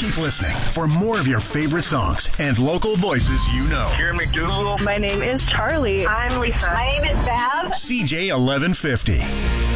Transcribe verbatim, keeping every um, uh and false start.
Keep listening for more of your favorite songs and local voices you know. Here McDougal. My name is Charlie. I'm Lisa. My name is Bev. C J eleven fifty.